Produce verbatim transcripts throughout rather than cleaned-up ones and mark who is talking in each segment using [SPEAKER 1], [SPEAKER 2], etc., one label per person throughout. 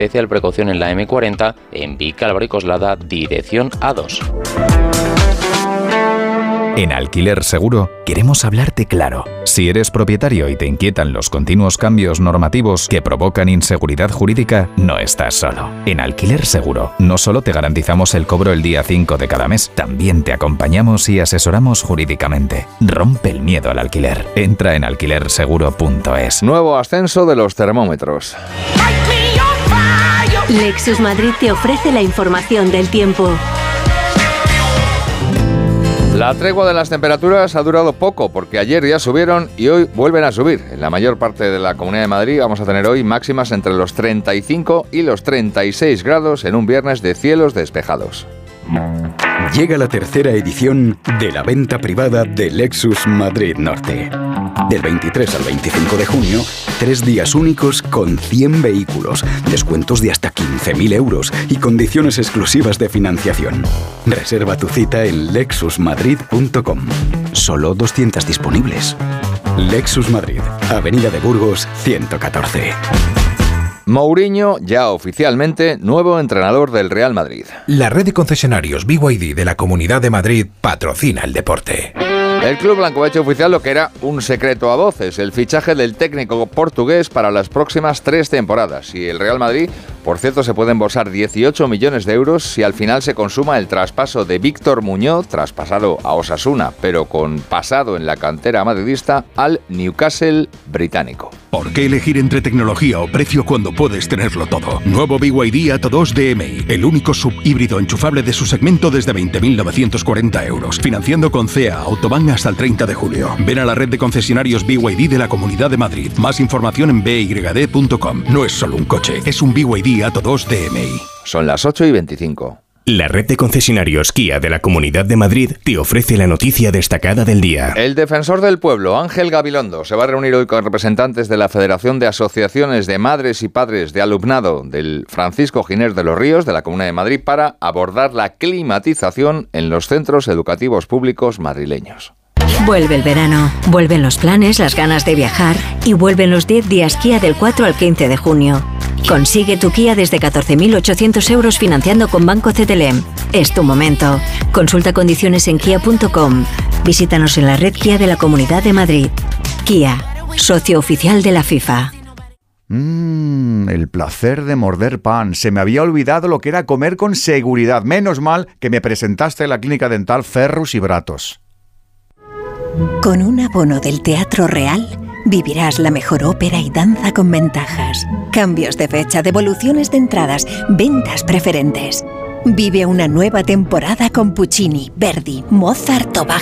[SPEAKER 1] Especial precaución en la eme cuarenta, en Vic, Álvaro y Coslada, dirección A dos.
[SPEAKER 2] En Alquiler Seguro queremos hablarte claro. Si eres propietario y te inquietan los continuos cambios normativos que provocan inseguridad jurídica, no estás solo. En Alquiler Seguro no solo te garantizamos el cobro el día cinco de cada mes, también te acompañamos y asesoramos jurídicamente. Rompe el miedo al alquiler. Entra en alquiler seguro punto es.
[SPEAKER 3] Nuevo ascenso de los termómetros.
[SPEAKER 4] Lexus Madrid te ofrece la información del tiempo.
[SPEAKER 3] La tregua de las temperaturas ha durado poco porque ayer ya subieron y hoy vuelven a subir. En la mayor parte de la Comunidad de Madrid vamos a tener hoy máximas entre los treinta y cinco y los treinta y seis grados en un viernes de cielos despejados.
[SPEAKER 5] Llega la tercera edición de la venta privada de Lexus Madrid Norte. Del veintitrés al veinticinco de junio, tres días únicos con cien vehículos, descuentos de hasta quince mil euros y condiciones exclusivas de financiación. Reserva tu cita en lexus madrid punto com. Solo doscientas disponibles. Lexus Madrid, Avenida de Burgos, ciento catorce.
[SPEAKER 3] Mourinho, ya oficialmente nuevo entrenador del Real Madrid.
[SPEAKER 6] La red de concesionarios B Y D de la Comunidad de Madrid patrocina el deporte.
[SPEAKER 3] El club blanco ha hecho oficial lo que era un secreto a voces, el fichaje del técnico portugués para las próximas tres temporadas. Y el Real Madrid, por cierto, se puede embolsar dieciocho millones de euros si al final se consuma el traspaso de Víctor Muñoz, traspasado a Osasuna, pero con pasado en la cantera madridista, al Newcastle británico.
[SPEAKER 7] ¿Por qué elegir entre tecnología o precio cuando puedes tenerlo todo? Nuevo B Y D Atto dos D M I, el único subhíbrido enchufable de su segmento desde veinte mil novecientos cuarenta euros. Financiando con C E A Autobahn hasta el treinta de julio. Ven a la red de concesionarios B Y D de la Comunidad de Madrid. Más información en b y d punto com. No es solo un coche, es un B Y D Atto dos D M I.
[SPEAKER 3] Son las ocho y veinticinco.
[SPEAKER 8] La red de concesionarios Kia de la Comunidad de Madrid te ofrece la noticia destacada del día.
[SPEAKER 3] El defensor del pueblo, Ángel Gabilondo, se va a reunir hoy con representantes de la Federación de Asociaciones de Madres y Padres de Alumnado del Francisco Giner de los Ríos de la Comunidad de Madrid para abordar la climatización en los centros educativos públicos madrileños.
[SPEAKER 4] Vuelve el verano, vuelven los planes, las ganas de viajar y vuelven los diez días Kia del cuatro al quince de junio. Consigue tu Kia desde catorce mil ochocientos euros financiando con Banco C T L M. Es tu momento. Consulta condiciones en kia punto com. Visítanos en la red Kia de la Comunidad de Madrid. Kia, socio oficial de la FIFA.
[SPEAKER 9] Mmm, el placer de morder pan. Se me había olvidado lo que era comer con seguridad. Menos mal que me presentaste en la clínica dental Ferrus y Bratos.
[SPEAKER 10] Con un abono del Teatro Real vivirás la mejor ópera y danza con ventajas. Cambios de fecha, devoluciones de entradas, ventas preferentes. Vive una nueva temporada con Puccini, Verdi, Mozart o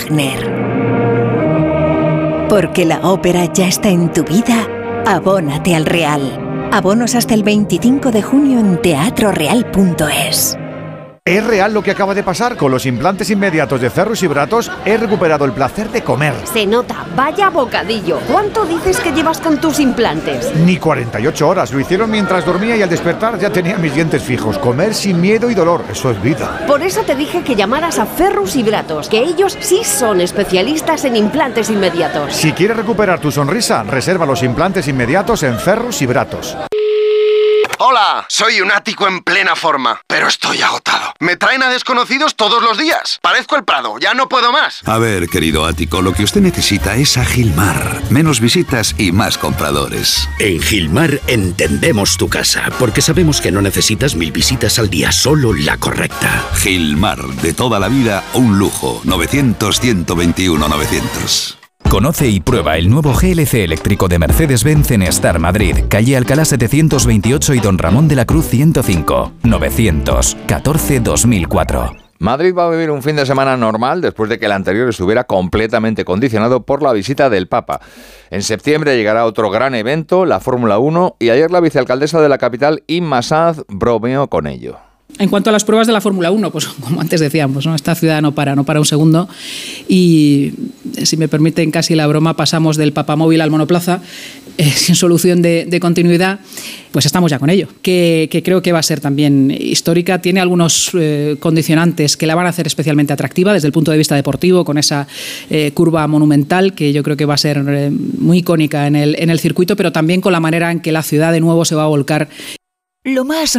[SPEAKER 10] Wagner. Porque la ópera ya está en tu vida, abónate al Real. Abonos hasta el veinticinco de junio en teatro real punto es.
[SPEAKER 9] Es real lo que acaba de pasar. Con los implantes inmediatos de Ferrus y Bratos he recuperado el placer de comer.
[SPEAKER 11] Se nota, vaya bocadillo. ¿Cuánto dices que llevas con tus implantes?
[SPEAKER 9] Ni cuarenta y ocho horas. Lo hicieron mientras dormía y al despertar ya tenía mis dientes fijos. Comer sin miedo y dolor, eso es vida.
[SPEAKER 11] Por eso te dije que llamaras a Ferrus y Bratos, que ellos sí son especialistas en implantes inmediatos.
[SPEAKER 9] Si quieres recuperar tu sonrisa, reserva los implantes inmediatos en Ferrus y Bratos.
[SPEAKER 12] Hola, soy un ático en plena forma, pero estoy agotado. Me traen a desconocidos todos los días. Parezco el Prado, ya no puedo más.
[SPEAKER 13] A ver, querido ático, lo que usted necesita es a Gilmar. Menos visitas y más compradores.
[SPEAKER 14] En Gilmar entendemos tu casa, porque sabemos que no necesitas mil visitas al día, solo la correcta.
[SPEAKER 13] Gilmar, de toda la vida, un lujo. novecientos, ciento veintiuno, novecientos.
[SPEAKER 2] Conoce y prueba el nuevo G L C eléctrico de Mercedes-Benz en Star Madrid, calle Alcalá setecientos veintiocho y Don Ramón de la Cruz ciento cinco, novecientos catorce dos mil cuatro.
[SPEAKER 3] Madrid va a vivir un fin de semana normal después de que el anterior estuviera completamente condicionado por la visita del Papa. En septiembre llegará otro gran evento, la Fórmula uno, y ayer la vicealcaldesa de la capital, Inma Sanz, bromeó con ello.
[SPEAKER 15] En cuanto a las pruebas de la Fórmula uno, pues como antes decíamos, ¿no? Esta ciudad no para, no para un segundo y, si me permiten casi la broma, pasamos del papamóvil al monoplaza eh, sin solución de, de continuidad, pues estamos ya con ello, que, que creo que va a ser también histórica. Tiene algunos eh, condicionantes que la van a hacer especialmente atractiva desde el punto de vista deportivo, con esa eh, curva monumental que yo creo que va a ser eh, muy icónica en el, en el circuito, pero también con la manera en que la ciudad de nuevo se va a volcar
[SPEAKER 16] Lo más